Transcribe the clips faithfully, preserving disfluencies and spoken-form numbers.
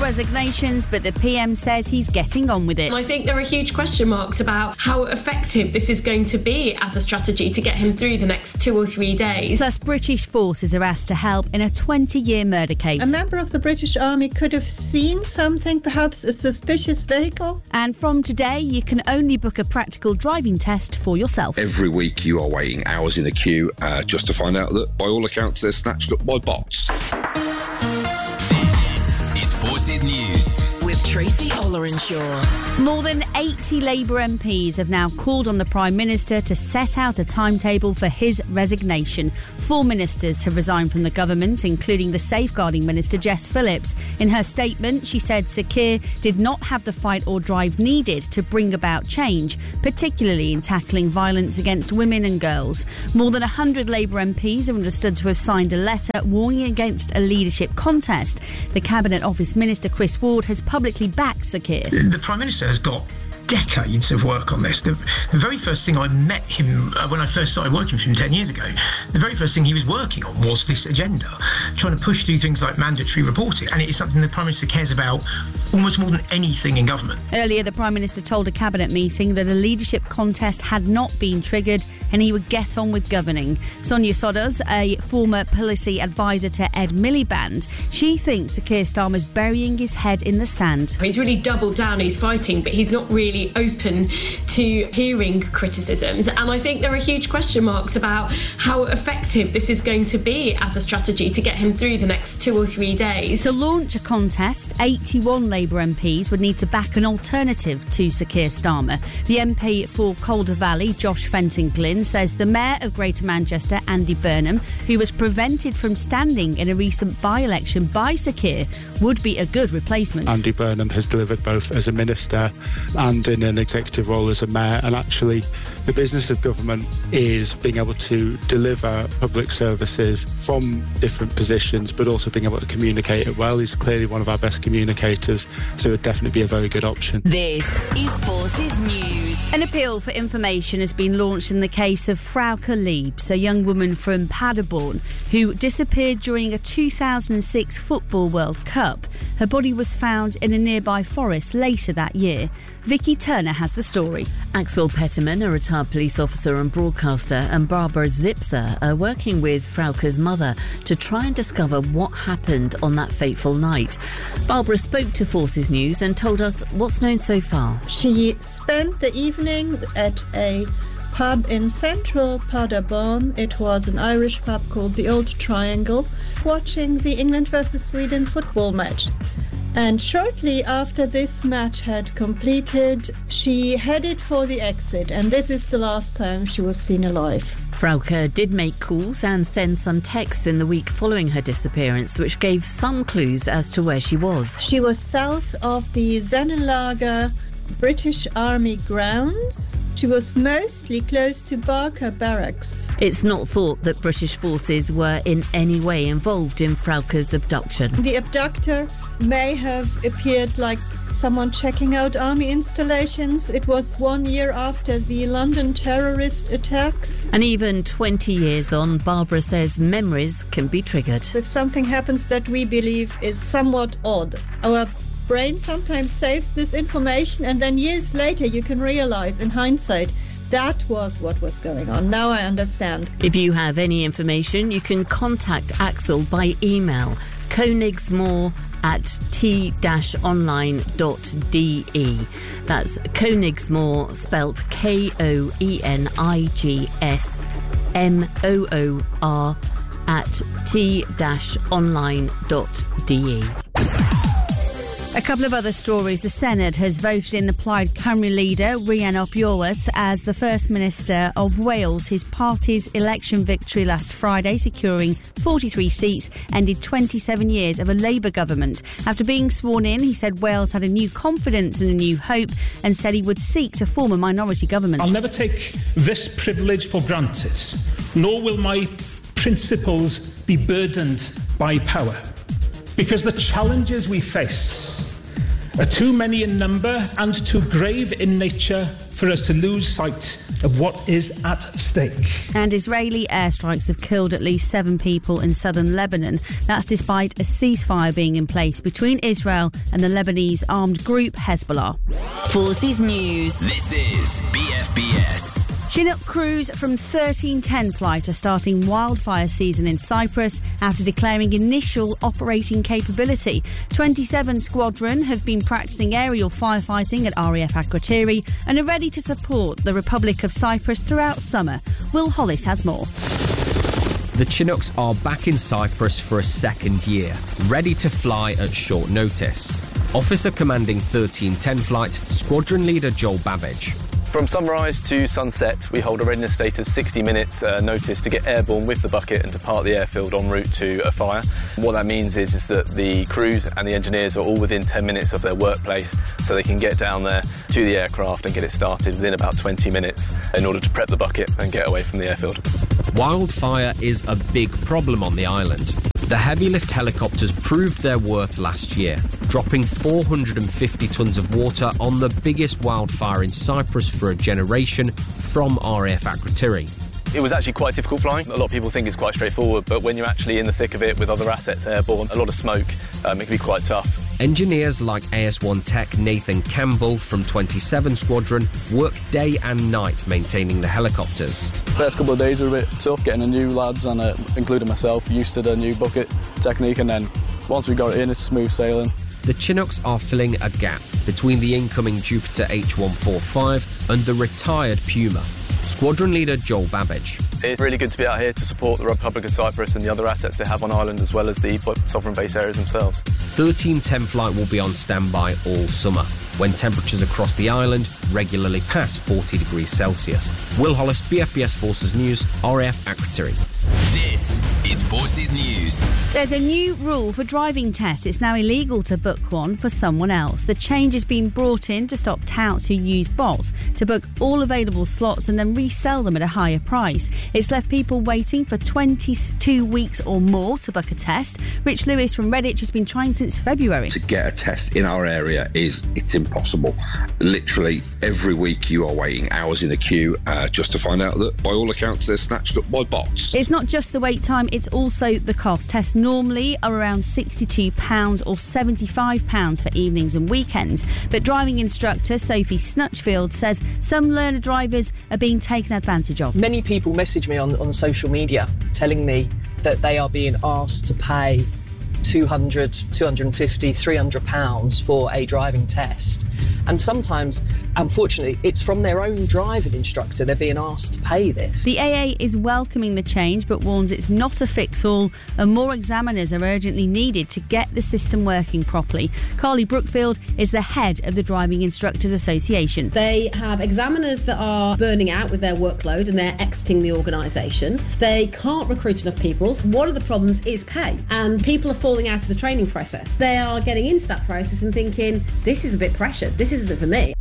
resignations, but the P M says he's getting on with it. I think there are huge question marks about how effective this is going to be as a strategy to get him through the next two or three days. Plus, British forces are asked to help in a twenty-year murder case. A member of the British Army could have seen something, perhaps a suspicious vehicle. And from today, you can only book a practical driving test for yourself. Every week you are waiting hours in the queue uh, just to find out that, by all accounts, they're snatched up by bots. This is Forces News with Tracy Ollerenshaw. More than eighty Labour M Ps have now called on the Prime Minister to set out a timetable for his resignation. Four ministers have resigned from the government, including the Safeguarding Minister Jess Phillips. In her statement, she said Sir Keir did not have the fight or drive needed to bring about change, particularly in tackling violence against women and girls. More than one hundred Labour M Ps are understood to have signed a letter warning against a leadership contest. The Cabinet Office Minister Chris Ward has publicly backed Sir Keir. The Prime Minister has got decades of work on this. The, the very first thing I met him uh, when I first started working for him ten years ago, the very first thing he was working on was this agenda, trying to push through things like mandatory reporting, and it is something the Prime Minister cares about almost more than anything in government. Earlier, the Prime Minister told a Cabinet meeting that a leadership contest had not been triggered and he would get on with governing. Sonia Sodders, a former policy advisor to Ed Miliband, she thinks Sir Keir Starmer's burying his head in the sand. He's really doubled down, he's fighting, but he's not really open to hearing criticisms. And I think there are huge question marks about how effective this is going to be as a strategy to get him through the next two or three days. To launch a contest, eighty-one Labour M Ps would need to back an alternative to Sir Keir Starmer. The M P for Calder Valley, Josh Fenton Glynn, says the Mayor of Greater Manchester, Andy Burnham, who was prevented from standing in a recent by-election by Sir Keir, would be a good replacement. Andy Burnham has delivered both as a minister and in an executive role as a mayor, and actually the business of government is being able to deliver public services from different positions, but also being able to communicate it well. He's clearly one of our best communicators, so it would definitely be a very good option. This is Forces News. An appeal for information has been launched in the case of Frauke Liebs, a young woman from Paderborn who disappeared during a two thousand six Football World Cup. Her body was found in a nearby forest later that year. Vicky Turner has the story. Axel Petterman, a retired police officer and broadcaster, and Barbara Zipser are working with Frauke's mother to try and discover what happened on that fateful night. Barbara spoke to Forces News and told us what's known so far. She spent the evening at a pub in central Paderborn. It was an Irish pub called the Old Triangle, watching the England versus Sweden football match. And shortly after this match had completed, she headed for the exit, and this is the last time she was seen alive. Frauke did make calls and send some texts in the week following her disappearance, which gave some clues as to where she was. She was south of the Sennenlager British Army grounds. She was mostly close to Barker Barracks. It's not thought that British forces were in any way involved in Frauke's abduction. The abductor may have appeared like someone checking out army installations. It was one year after the London terrorist attacks. And even twenty years on, Barbara says memories can be triggered. If something happens that we believe is somewhat odd, our brain sometimes saves this information, and then years later you can realize in hindsight that was what was going on. Now I understand. If you have any information, you can contact Axel by email, Koenigsmoor at t dash online dot d e. That's Koenigsmoor, spelt K O E N I G S M O O R at t dash online dot d e. A couple of other stories. The Senedd has voted in the Plaid Cymru leader, Rhian ap Iorwerth, as the First Minister of Wales. His party's election victory last Friday, securing forty-three seats, ended twenty-seven years of a Labour government. After being sworn in, he said Wales had a new confidence and a new hope, and said he would seek to form a minority government. I'll never take this privilege for granted, nor will my principles be burdened by power. Because the challenges we face are too many in number and too grave in nature for us to lose sight of what is at stake. And Israeli airstrikes have killed at least seven people in southern Lebanon. That's despite a ceasefire being in place between Israel and the Lebanese armed group Hezbollah. Forces News. This is B F B S. Chinook crews from thirteen ten flight are starting wildfire season in Cyprus after declaring initial operating capability. twenty-seven Squadron have been practicing aerial firefighting at R A F Akrotiri and are ready to support the Republic of Cyprus throughout summer. Will Hollis has more. The Chinooks are back in Cyprus for a second year, ready to fly at short notice. Officer commanding thirteen ten flight, Squadron Leader Joel Babbage. From sunrise to sunset, we hold a readiness state of sixty minutes uh, notice to get airborne with the bucket and depart the airfield en route to a fire. What that means is, is that the crews and the engineers are all within ten minutes of their workplace, so they can get down there to the aircraft and get it started within about twenty minutes in order to prep the bucket and get away from the airfield. Wildfire is a big problem on the island. The heavy lift helicopters proved their worth last year, dropping four hundred fifty tonnes of water on the biggest wildfire in Cyprus for a generation from R A F Akrotiri. It was actually quite difficult flying. A lot of people think it's quite straightforward, but when you're actually in the thick of it with other assets airborne, a lot of smoke, um, it can be quite tough. Engineers like A S one Tech Nathan Campbell from twenty-seven Squadron work day and night maintaining the helicopters. First couple of days were a bit tough, getting the new lads and uh, including myself used to the new bucket technique, and then once we got it in, it's smooth sailing. The Chinooks are filling a gap between the incoming Jupiter H one forty-five and the retired Puma. Squadron Leader Joel Babbage. It's really good to be out here to support the Republic of Cyprus and the other assets they have on island, as well as the sovereign base areas themselves. thirteen ten flight will be on standby all summer, when temperatures across the island regularly pass forty degrees Celsius. Will Hollis, B F B S Forces News, R A F Akrotiri. This is Forces News. There's a new rule for driving tests. It's now illegal to book one for someone else. The change has been brought in to stop touts who use bots to book all available slots and then resell them at a higher price. It's left people waiting for twenty-two weeks or more to book a test. Rich Lewis from Redditch has been trying since February. To get a test in our area is it's impossible. Literally every week you are waiting hours in the queue uh, just to find out that by all accounts they're snatched up by bots. It's not just the wait time, it's also the cost. Tests normally are around sixty-two pounds or seventy-five pounds for evenings and weekends. But driving instructor Sophie Snutchfield says some learner drivers are being taken advantage of. Many people message me on, on social media telling me that they are being asked to pay two hundred, two hundred fifty, three hundred pounds for a driving test. And sometimes, unfortunately, it's from their own driving instructor they're being asked to pay this. The A A is welcoming the change but warns it's not a fix-all and more examiners are urgently needed to get the system working properly. Carly Brookfield is the head of the Driving Instructors Association. They have examiners that are burning out with their workload and they're exiting the organisation. They can't recruit enough people. One of the problems is pay, and people are falling out of the training process. They are getting into that process and thinking, this is a bit pressured, this isn't for me.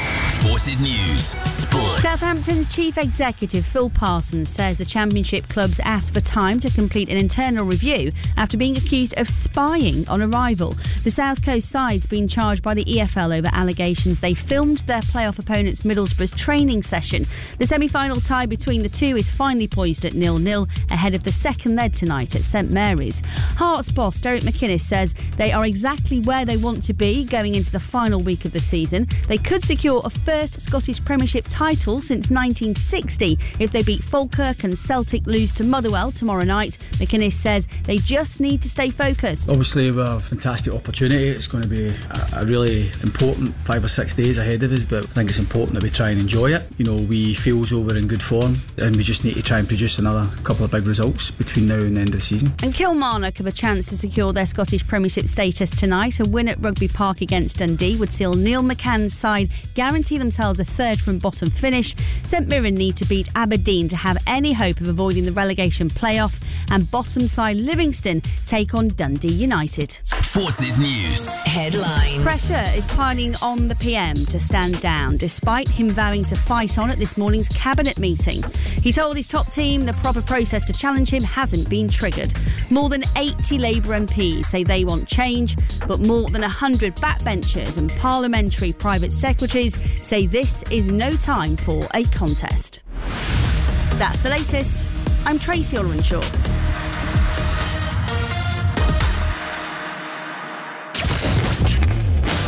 Forces News Sports. Southampton's chief executive Phil Parsons says the Championship clubs asked for time to complete an internal review after being accused of spying on a rival. The South Coast side's been charged by the E F L over allegations they filmed their playoff opponents Middlesbrough's training session. The semi-final tie between the two is finally poised at nil nil ahead of the second leg tonight at St Mary's. Hearts boss Derek McInnes says they are exactly where they want to be going into the final week of the season. They could secure a first Scottish Premiership title since nineteen sixty if they beat Falkirk and Celtic lose to Motherwell tomorrow night. McInnes says they just need to stay focused. Obviously we have a fantastic opportunity. It's going to be a, a really important five or six days ahead of us, but I think it's important that we try and enjoy it. You know, we feel as though we're in good form and we just need to try and produce another couple of big results between now and the end of the season. And Kilmarnock have a chance to secure their Scottish Premiership status tonight. A win at Rugby Park against Dundee would seal Neil McCann's side guarantee themselves themselves a third from bottom finish. St Mirren need to beat Aberdeen to have any hope of avoiding the relegation playoff, and bottom side Livingston take on Dundee United. Forces News headlines. Pressure is piling on the P M to stand down, despite him vowing to fight on at this morning's cabinet meeting. He told his top team the proper process to challenge him hasn't been triggered. More than eighty Labour M Ps say they want change, but more than one hundred backbenchers and parliamentary private secretaries say this is no time for a contest. That's the latest. I'm Tracy Olwenshaw.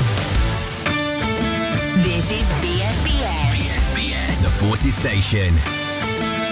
This is B S B S. B S B S. The Forces Station.